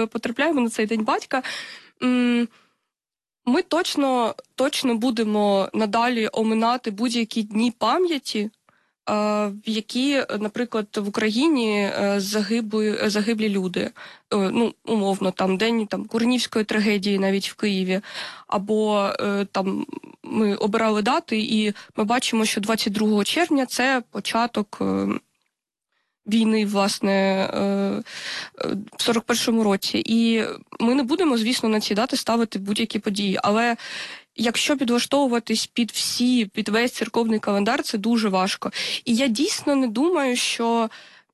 потрапляємо на цей День батька, ми точно будемо надалі оминати будь-які дні пам'яті, в які, наприклад, в Україні загиблі люди. Ну, умовно, там день Куренівської трагедії навіть в Києві. Або там ми обирали дати, і ми бачимо, що 22 червня – це початок війни, власне, в 41-му році. І ми не будемо, звісно, на ці дати ставити будь-які події. Але якщо підлаштовуватись під весь церковний календар, це дуже важко. І я дійсно не думаю, що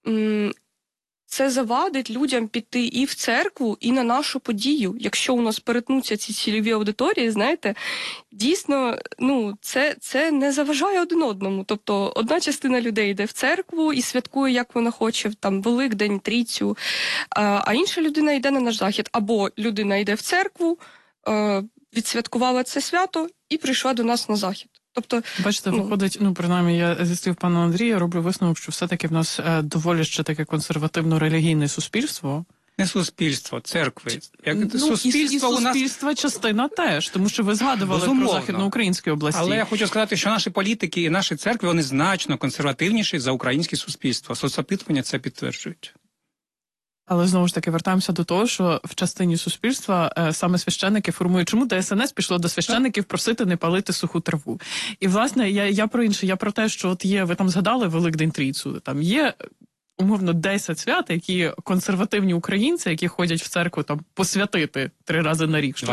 це завадить людям піти і в церкву, і на нашу подію. Якщо у нас перетнуться ці цільові аудиторії, знаєте, дійсно, це не заважає один одному. Тобто одна частина людей йде в церкву і святкує, як вона хоче, там, Великдень, Трійцю, а інша людина йде на наш захід. Або людина йде в церкву, відсвяткувала це свято і прийшла до нас на захід. Тобто, бачите, виходить, принаймні я зі слів пана Андрія роблю висновок, що все-таки в нас доволі ще таке консервативно-релігійне суспільство. Не суспільство, церкви. Суспільства частина теж, тому що ви згадували про західноукраїнські області. Але я хочу сказати, що наші політики і наші церкви, вони значно консервативніші за українське суспільство. Соцопитування це підтверджують. Але, знову ж таки, вертаємося до того, що в частині суспільства саме священники формують. Чому ДСНС пішло до священників просити не палити суху траву? І, власне, я про інше, я про те, що от є, ви там згадали Великдень Трійцю, там є умовно 10 свят, які консервативні українці, які ходять в церкву там посвятити 3 рази на рік.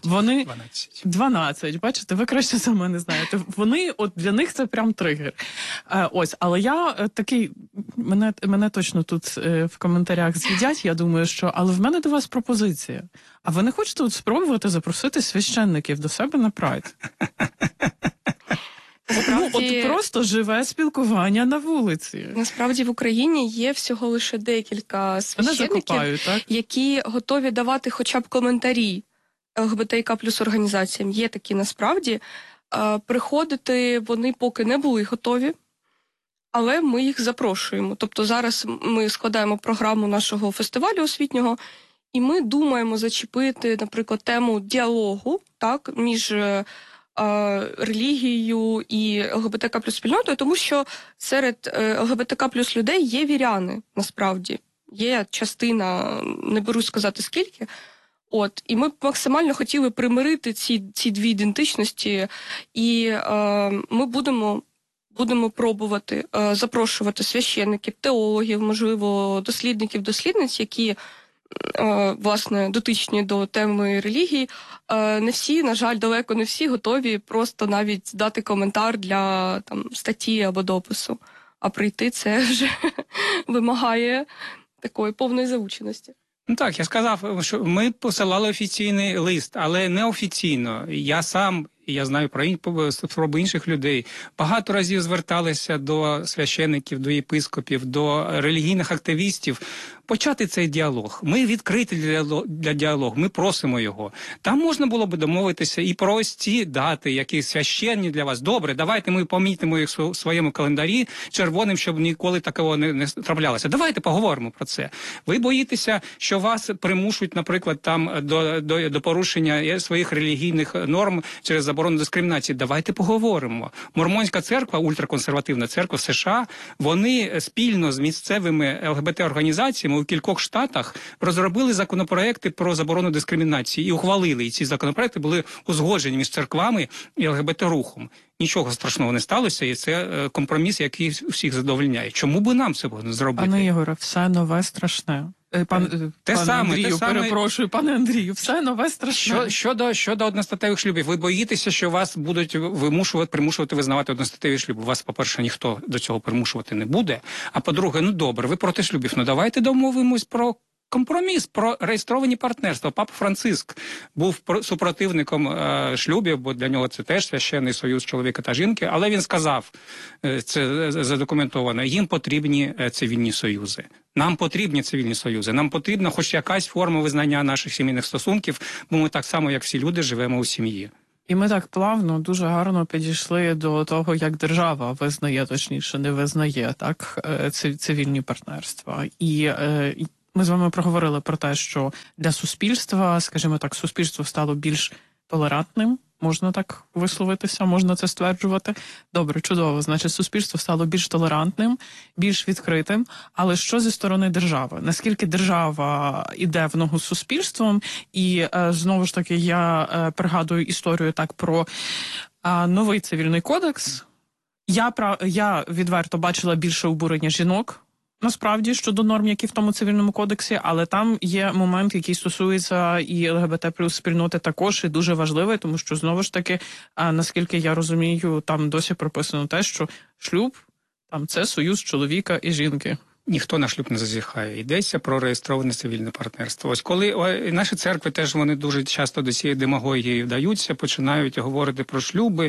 12. Бачите, ви краще за мене знаєте. Вони, от для них це прям тригер. Ось, але я такий, мене точно тут в коментарях з'їдять, я думаю, що, але в мене до вас пропозиція. А ви не хочете от спробувати запросити священників до себе на прайд? От просто живе спілкування на вулиці. Насправді в Україні є всього лише декілька священників, які готові давати хоча б коментарі ЛГБТІК плюс організаціям. Є такі насправді. Приходити вони поки не були готові, але ми їх запрошуємо. Тобто зараз ми складаємо програму нашого фестивалю освітнього, і ми думаємо зачепити, наприклад, тему діалогу між релігією і ЛГБТК плюс спільнотою, тому що серед ЛГБТК плюс людей є віряни, насправді. Є частина, не берусь сказати скільки. І ми б максимально хотіли примирити ці дві ідентичності, і ми будемо пробувати запрошувати священників, теологів, можливо, дослідників-дослідниць, які власне, дотичні до теми релігії. Не всі, на жаль, далеко не всі готові просто навіть дати коментар для статті або допису. А прийти це вже вимагає такої повної заученості. Так, я сказав, що ми посилали офіційний лист, але неофіційно. Я сам, я знаю про спроби інших людей, багато разів зверталися до священиків, до єпископів, до релігійних активістів почати цей діалог. Ми відкриті для діалогу, ми просимо його. Там можна було б домовитися і про ось ці дати, які священні для вас. Добре, давайте ми помітимо їх в своєму календарі червоним, щоб ніколи такого не траплялося. Давайте поговоримо про це. Ви боїтеся, що вас примушують, наприклад, до порушення своїх релігійних норм через заборону дискримінації. Давайте поговоримо. Мормонська церква, ультраконсервативна церква в США, вони спільно з місцевими ЛГБТ-організаціями у кількох штатах розробили законопроекти про заборону дискримінації і ухвалили. І ці законопроекти були узгоджені між церквами і ЛГБТ-рухом. Нічого страшного не сталося, і це компроміс, який всіх задовольняє. Чому би нам це не зробити? Пане Ігоре, все нове страшне. Пане Андрію, все нове страшне. Щодо одностатевих шлюбів, ви боїтеся, що вас будуть примушувати визнавати одностатеві шлюби. Вас, по-перше, ніхто до цього примушувати не буде. А по-друге, добре, ви проти шлюбів, давайте домовимось про компроміс, про реєстровані партнерства. Папа Франциск був супротивником шлюбів, бо для нього це теж священний союз чоловіка та жінки, але він сказав, це задокументовано, їм потрібні цивільні союзи. Нам потрібні цивільні союзи, нам потрібна хоч якась форма визнання наших сімейних стосунків, бо ми так само, як всі люди, живемо у сім'ї. І ми так плавно, дуже гарно підійшли до того, як держава визнає, точніше, не визнає, цивільні партнерства. І Ми з вами проговорили про те, що для суспільства, скажімо так, суспільство стало більш толерантним, можна так висловитися, можна це стверджувати. Добре, чудово. Значить, суспільство стало більш толерантним, більш відкритим. Але що зі сторони держави? Наскільки держава іде в ногу з суспільством? І знову ж таки, я пригадую історію так про новий цивільний кодекс. Я відверто бачила більше обурення жінок, насправді, щодо норм, які в тому цивільному кодексі, але там є момент, який стосується і ЛГБТ плюс спільноти також, і дуже важливий, тому що, знову ж таки, наскільки я розумію, там досі прописано те, що шлюб там це союз чоловіка і жінки. Ніхто на шлюб не зазіхає. Йдеться про реєстроване цивільне партнерство. Ось коли наші церкви теж вони дуже часто до цієї демагогії вдаються, починають говорити про шлюби.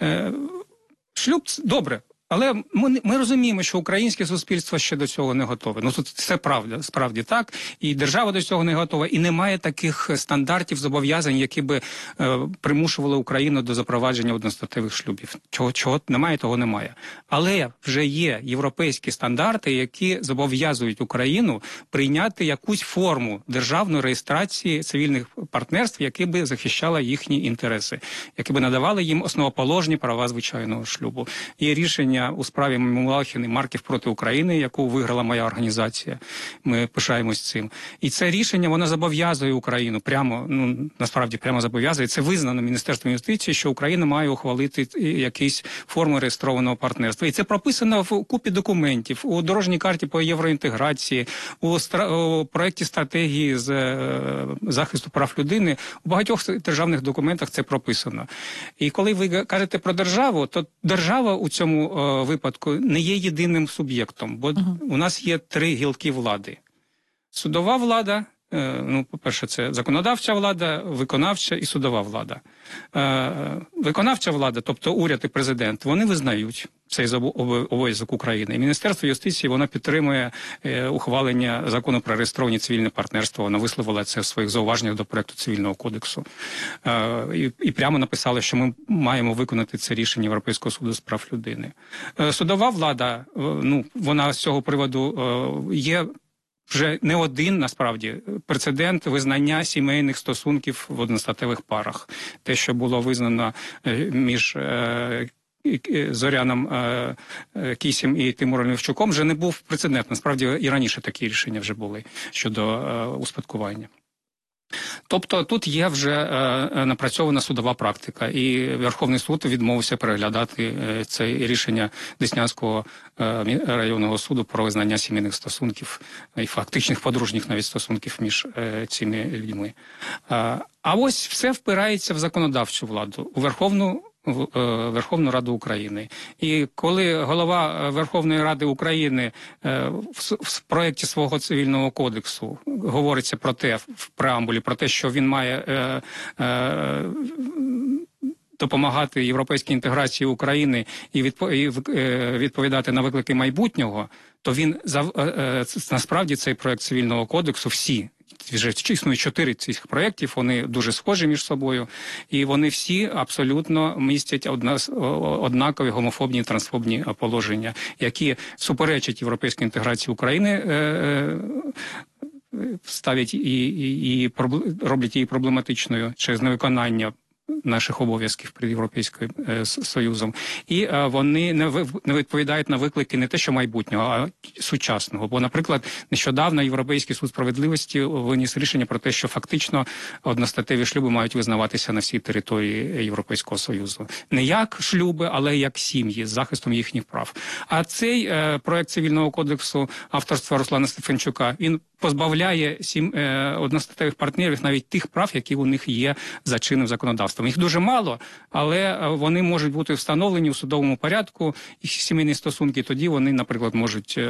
Шлюб – добре. Але ми розуміємо, що українське суспільство ще до цього не готове. Ну, це правда, справді так. І держава до цього не готова. І немає таких стандартів, зобов'язань, які би примушували Україну до запровадження одностатевих шлюбів. Чого немає, того немає. Але вже є європейські стандарти, які зобов'язують Україну прийняти якусь форму державної реєстрації цивільних партнерств, які би захищала їхні інтереси, які би надавали їм основоположні права звичайного шлюбу. Є рішення у справі Мулахін і Марків проти України, яку виграла моя організація. Ми пишаємось цим. І це рішення, воно зобов'язує Україну прямо, насправді прямо зобов'язує. Це визнано Міністерством юстиції, що Україна має ухвалити якісь форми реєстрованого партнерства. І це прописано в купі документів, у дорожній карті по євроінтеграції, у проєкті стратегії з захисту прав людини. У багатьох державних документах це прописано. І коли ви кажете про державу, то держава у цьому випадку не є єдиним суб'єктом, бо у нас є 3 гілки влади. Судова влада, по-перше, це законодавча влада, виконавча і судова влада. Виконавча влада, тобто уряд і президент, вони визнають цей обов'язок України. І Міністерство юстиції, воно підтримує ухвалення закону про реєстровані цивільне партнерство. Воно висловило це в своїх зауваженнях до проекту цивільного кодексу. І прямо написали, що ми маємо виконати це рішення Європейського суду з прав людини. Судова влада, вона з цього приводу є вже не один, насправді, прецедент визнання сімейних стосунків в одностатевих парах. Те, що було визнано між Зоряном Кісім і Тимуром Левчуком, вже не був прецедент. Насправді, і раніше такі рішення вже були щодо успадкування. Тобто тут є вже напрацьована судова практика, і Верховний суд відмовився переглядати це рішення Деснянського районного суду про визнання сімейних стосунків і фактичних подружніх навіть стосунків між цими людьми. А ось все впирається в законодавчу владу, у Верховну Раду України. І коли голова Верховної Ради України в проєкті свого цивільного кодексу говориться про те, в преамбулі, про те, що він має допомагати європейській інтеграції України і відповідати на виклики майбутнього, то він насправді цей проєкт цивільного кодексу вже існує 4 цих проєктів, вони дуже схожі між собою, і вони всі абсолютно містять однакові гомофобні і трансфобні положення, які суперечать європейській інтеграції України, ставлять і роблять її проблематичною через невиконання наших обов'язків перед Європейським Союзом. І вони не відповідають на виклики не те, що майбутнього, а сучасного. Бо, наприклад, нещодавно Європейський суд справедливості виніс рішення про те, що фактично одностатеві шлюби мають визнаватися на всій території Європейського Союзу. Не як шлюби, але як сім'ї, з захистом їхніх прав. А цей проект цивільного кодексу авторства Руслана Стефанчука, він позбавляє одностатевих партнерів навіть тих прав, які у них є за чинним законодавством. Їх дуже мало, але вони можуть бути встановлені у судовому порядку, їх сімейні стосунки, тоді вони, наприклад, можуть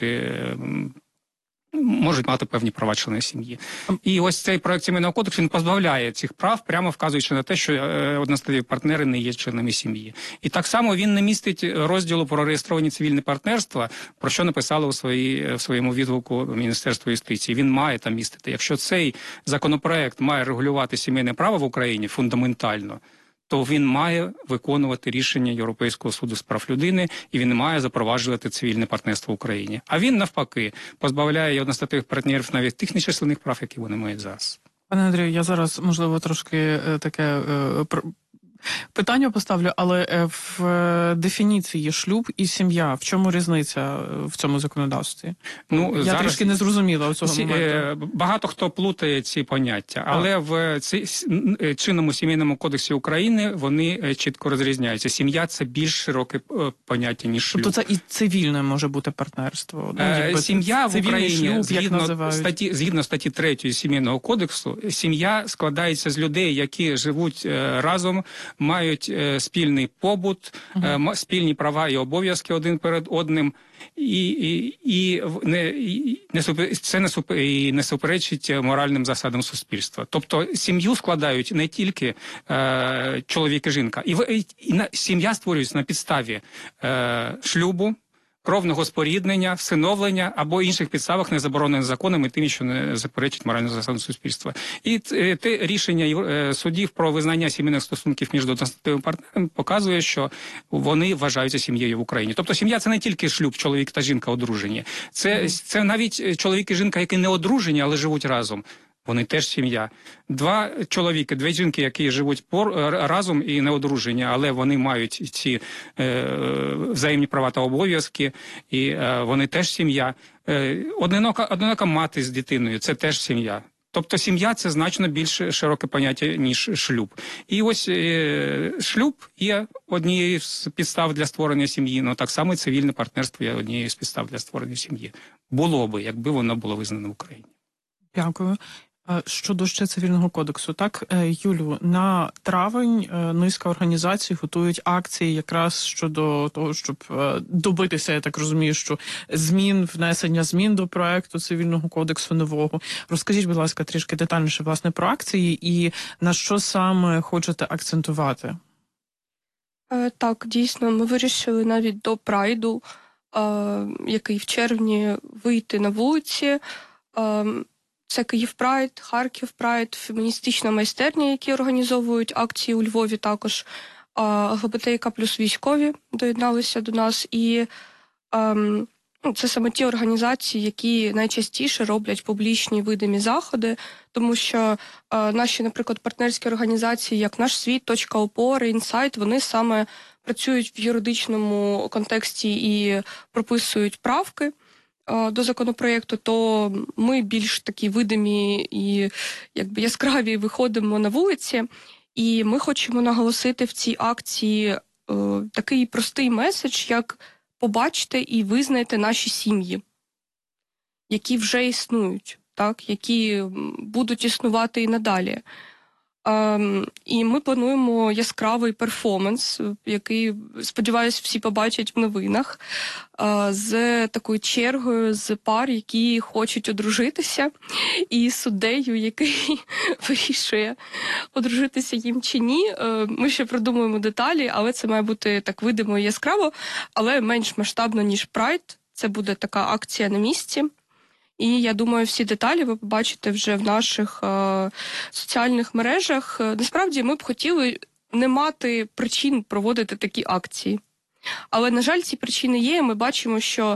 мати певні права члени сім'ї. І ось цей проект сімейного кодексу, він позбавляє цих прав, прямо вказуючи на те, що одностатеві партнери не є членами сім'ї. І так само він не містить розділу про реєстровані цивільні партнерства, про що написало у своєму відгуку Міністерство юстиції. Він має там містити. Якщо цей законопроект має регулювати сімейне право в Україні фундаментально, то він має виконувати рішення Європейського суду з прав людини, і він має запроваджувати цивільне партнерство в Україні. А він, навпаки, позбавляє одностатевих партнерів навіть тих нечисленних прав, які вони мають зараз. Пане Андрію, я зараз, можливо, трошки таке питання поставлю, але в дефініції шлюб і сім'я, в чому різниця в цьому законодавстві? Я зараз трішки не зрозуміла у цього моменту. Багато хто плутає ці поняття, але в чинному сімейному кодексі України вони чітко розрізняються. Сім'я – це більш широке поняття, ніж шлюб. Тобто це і цивільне може бути партнерство? Сім'я в Україні, шлюб, згідно статті 3 Сімейного кодексу, сім'я складається з людей, які живуть разом, мають спільний побут, спільні права і обов'язки один перед одним, це не суперечить моральним засадам суспільства. Тобто сім'ю складають не тільки чоловік і жінка. Сім'я створюється на підставі шлюбу, кровного споріднення, всиновлення або інших підставах, не заборонених законами, тим, що не заперечить моральну засаду суспільства. І те рішення судів про визнання сімейних стосунків між одностатевими партнерами показує, що вони вважаються сім'єю в Україні. Тобто сім'я – це не тільки шлюб, чоловік та жінка одружені. Це навіть чоловік і жінка, які не одружені, але живуть разом. Вони теж сім'я. Два чоловіки, дві жінки, які живуть разом і не одружені, але вони мають ці взаємні права та обов'язки, і вони теж сім'я. Одинока мати з дитиною – це теж сім'я. Тобто сім'я – це значно більш широке поняття, ніж шлюб. І ось шлюб є однією з підстав для створення сім'ї, але так само і цивільне партнерство є однією з підстав для створення сім'ї. Було би, якби воно було визнано в Україні. Дякую. Щодо ще цивільного кодексу, так, Юлю, на травень низка організацій готують акції якраз щодо того, щоб добитися, я так розумію, що внесення змін до проекту цивільного кодексу нового. Розкажіть, будь ласка, трішки детальніше, власне, про акції і на що саме хочете акцентувати? Так, дійсно, ми вирішили навіть до Прайду, який в червні, вийти на вулиці. Це Київ Прайд, Харків Прайд, феміністична майстерня, які організовують акції у Львові також. ЛГБТІК плюс військові доєдналися до нас. І це саме ті організації, які найчастіше роблять публічні видимі заходи, тому що наші, наприклад, партнерські організації, як «Наш світ», «Точка опори», «Інсайт», вони саме працюють в юридичному контексті і прописують правки до законопроєкту, то ми більш такі видимі і якби яскраві виходимо на вулиці. І ми хочемо наголосити в цій акції такий простий меседж, як побачте і визнайте наші сім'ї, які вже існують, так, які будуть існувати і надалі. І ми плануємо яскравий перформанс, який, сподіваюся, всі побачать в новинах, з такою чергою з пар, які хочуть одружитися, і суддею, який вирішує, одружитися їм чи ні. Ми ще продумуємо деталі, але це має бути так видимо і яскраво, але менш масштабно, ніж Прайд. Це буде така акція на місці. І я думаю, всі деталі ви побачите вже в наших соціальних мережах. Насправді, ми б хотіли не мати причин проводити такі акції. Але, на жаль, ці причини є. Ми бачимо, що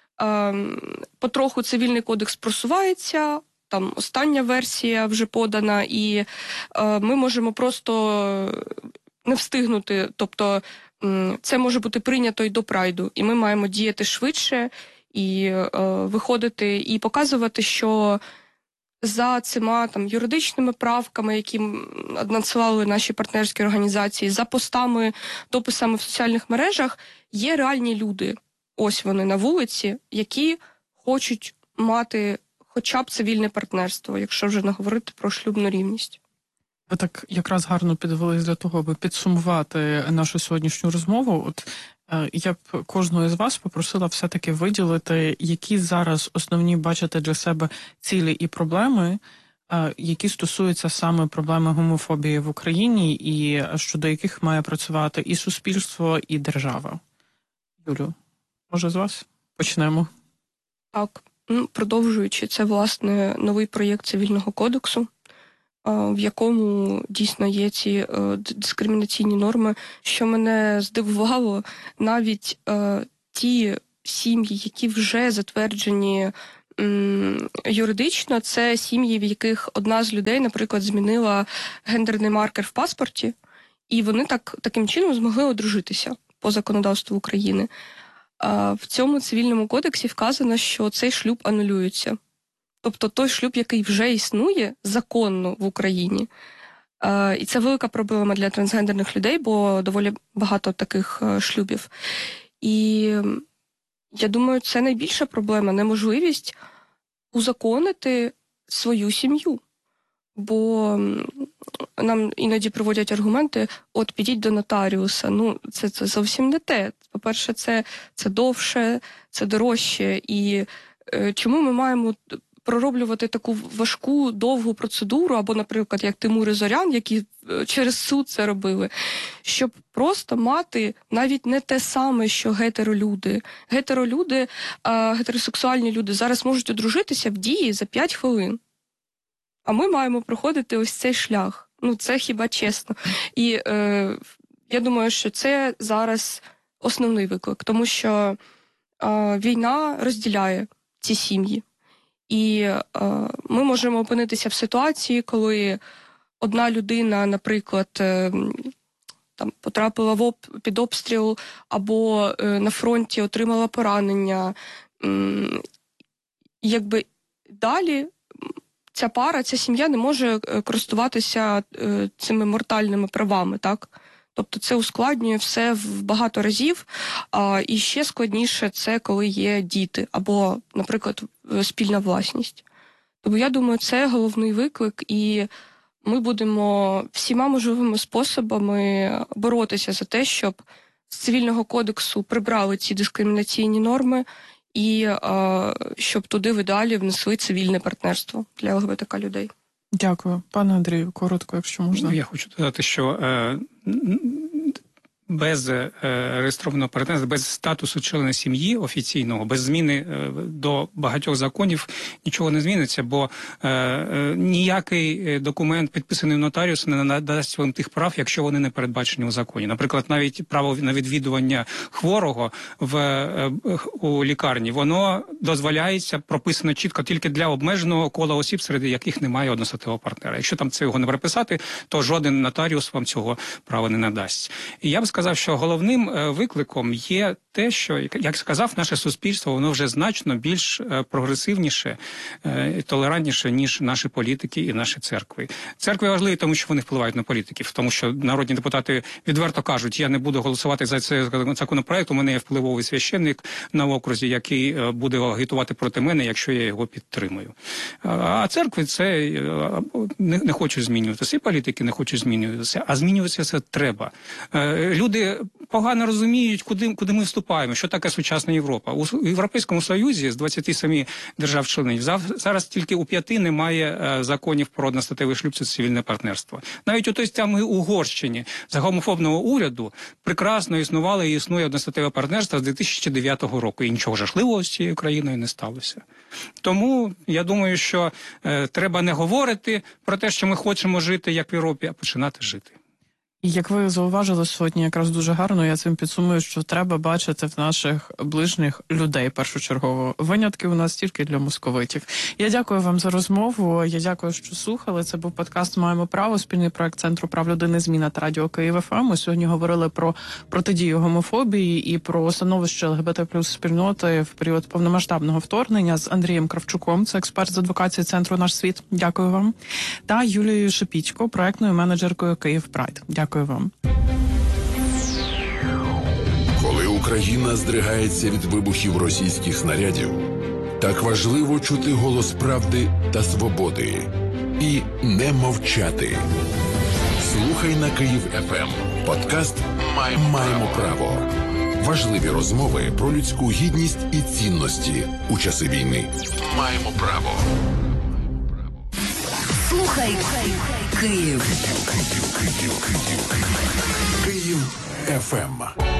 потроху цивільний кодекс просувається, там остання версія вже подана, і ми можемо просто не встигнути. Тобто це може бути прийнято й до Прайду, і ми маємо діяти швидше, і виходити і показувати, що за цими там юридичними правками, які надсилали наші партнерські організації, за постами, дописами в соціальних мережах, є реальні люди. Ось вони на вулиці, які хочуть мати хоча б цивільне партнерство, якщо вже не говорити про шлюбну рівність. Ви так якраз гарно підвелись для того, аби підсумувати нашу сьогоднішню розмову. От я б кожного з вас попросила все-таки виділити, які зараз основні бачите для себе цілі і проблеми, які стосуються саме проблеми гомофобії в Україні і щодо яких має працювати і суспільство, і держава. Юлю, може з вас почнемо? Так, продовжуючи, це, власне, новий проєкт цивільного кодексу. в якому дійсно є ці дискримінаційні норми. Що мене здивувало, навіть ті сім'ї, які вже затверджені юридично, це сім'ї, в яких одна з людей, наприклад, змінила гендерний маркер в паспорті, і вони таким чином змогли одружитися по законодавству України. В цьому цивільному кодексі вказано, що цей шлюб анулюється. Тобто той шлюб, який вже існує законно в Україні. І це велика проблема для трансгендерних людей, бо доволі багато таких шлюбів. І я думаю, це найбільша проблема – неможливість узаконити свою сім'ю. Бо нам іноді приводять аргументи, от підіть до нотаріуса. Ну, це зовсім не те. По-перше, це довше, це дорожче. І чому ми маємо пророблювати таку важку, довгу процедуру, або, наприклад, як Тимур і Зорян, які через суд це робили, щоб просто мати навіть не те саме, що гетеролюди. Гетеросексуальні люди зараз можуть одружитися в дії за 5 хвилин. А ми маємо проходити ось цей шлях. Ну, це хіба чесно. І я думаю, що це зараз основний виклик, тому що війна розділяє ці сім'ї. І ми можемо опинитися в ситуації, коли одна людина, наприклад, там потрапила під обстріл або на фронті отримала поранення. Якби далі ця пара, ця сім'я не може користуватися цими мортальними правами, так? Тобто це ускладнює все в багато разів, і ще складніше це, коли є діти або, наприклад, спільна власність. Тому я думаю, це головний виклик, і ми будемо всіма можливими способами боротися за те, щоб з Цивільного кодексу прибрали ці дискримінаційні норми і щоб туди в ідеалі внесли цивільне партнерство для ЛГБТК людей. Дякую. Пане Андрію, коротко, якщо можна. Я хочу додати, що без реєстрованого партнерства, без статусу члена сім'ї офіційного, без зміни до багатьох законів нічого не зміниться, бо ніякий документ, підписаний нотаріусом, не надасть вам тих прав, якщо вони не передбачені у законі. Наприклад, навіть право на відвідування хворого у лікарні, воно дозволяється, прописано чітко тільки для обмеженого кола осіб, серед яких немає одностатевого партнера. Якщо там цього не переписати, то жоден нотаріус вам цього права не надасть. І я б сказав, що головним викликом є те, що, як сказав, наше суспільство, воно вже значно більш прогресивніше, толерантніше, ніж наші політики і наші церкви. Церкви важливі, тому що вони впливають на політиків, тому що народні депутати відверто кажуть, я не буду голосувати за цей законопроект, у мене є впливовий священник на окрузі, який буде агітувати проти мене, якщо я його підтримую. А церкви це не хочуть змінюватися, і політики не хочуть змінюватися, а змінюватися це треба. Люди погано розуміють, куди ми вступаємо, що таке сучасна Європа. У Європейському Союзі з 27 держав-членів зараз тільки у 5 немає законів про одностатевий шлюб, це цивільне партнерство. Навіть у той самій Угорщині за гомофобного уряду прекрасно існувало і існує одностатеве партнерство з 2009 року. І нічого жахливого з цією країною не сталося. Тому я думаю, що треба не говорити про те, що ми хочемо жити як в Європі, а починати жити. І як ви зауважили сьогодні, якраз дуже гарно, я цим підсумую, що треба бачити в наших ближніх людей першочергово. Винятки у нас тільки для московитів. Я дякую вам за розмову, я дякую, що слухали. Це був подкаст «Маємо право», спільний проект Центру прав людини «Зміна» та Радіо Київ ФМ. Ми сьогодні говорили про протидію гомофобії і про становище ЛГБТ плюс спільноти в період повномасштабного вторгнення з Андрієм Кравчуком, це експерт з адвокації Центру «Наш світ». Дякую вам. Та Юлією Шепітько, проектною менеджеркою Київ Прайд. Дякую вам. Коли Україна здригається від вибухів російських снарядів, так важливо чути голос правди та свободи і не мовчати. Слухай на Київ ФМ. Подкаст «Маємо право». Важливі розмови про людську гідність і цінності у часи війни. Маємо право. Слухай Київ. Київ ФМ.